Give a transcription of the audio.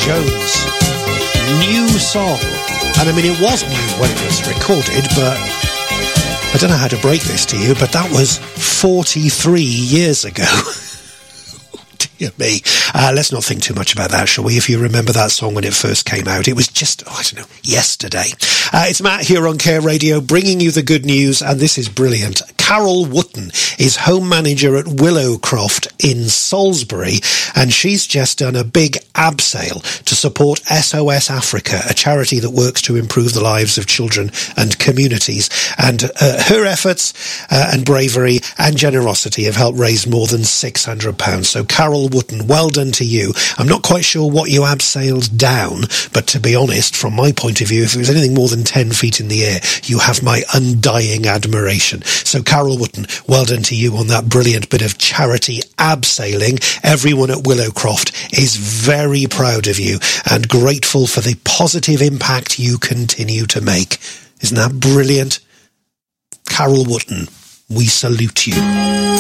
Jones. New song. And I mean, it was new when it was recorded, but I don't know how to break this to you, but that was 43 years ago. Dear me. Let's not think too much about that, shall we? If you remember that song when it first came out, it was just, yesterday. It's Matt here on Care Radio, bringing you the good news, and this is brilliant. Carol Wootton is home manager at Willowcroft in Salisbury, and she's just done a big ab sale to support SOS Africa, a charity that works to improve the lives of children and communities. And her efforts and bravery and generosity have helped raise more than £600. So Carol Wootton, well done to you. I'm not quite sure what you abseiled down, but to be honest, from my point of view, if it was anything more than 10 feet in the air, you have my undying admiration. So Carol Wootton, well done to you on that brilliant bit of charity abseiling. Everyone at Willowcroft is very proud of you and grateful for the positive impact you continue to make. Isn't that brilliant? Carol Wootton, we salute you.